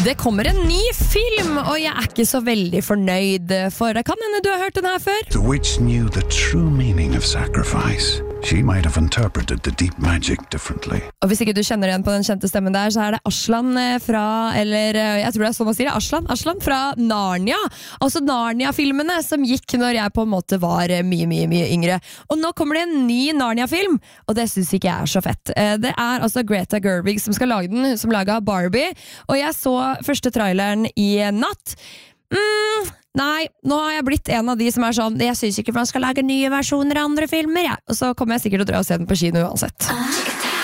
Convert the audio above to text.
Det kommer en ny film, og jeg ikke så veldig fornøyd, for det kan hende du har hørt den her før. The witch knew the true meaning of sacrifice. She might have interpreted the deep magic differently. Og hvis ikke du kjenner igjen på den kjente stemmen der, så det Aslan fra, eller jeg tror det sånn man sier det, Aslan fra Narnia. Altså Narnia-filmene som gikk når jeg på en måte var mye yngre. Og nå kommer det en ny Narnia-film, og det synes ikke jeg så fett. Det altså Greta Gerwig som skal lage den, som laget Barbie, og jeg så første traileren i natt. Nei, nå har jeg blitt en av de som sånn, jeg synes ikke man skal lage nye versjoner av andre filmer, ja. Og så kommer jeg sikkert til å dra og se den på kino uansett.